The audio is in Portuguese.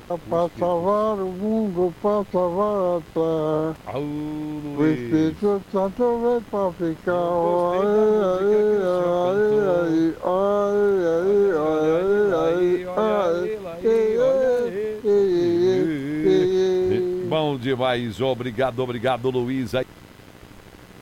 Para salvar o mundo, para salvar a terra. Au, O Luiz. Espírito Santo vem para ficar. Eu gostei da música que o senhor cantou. Olha aí, olha aí, olha aí, olha aí. Bom demais, obrigado, Luiz.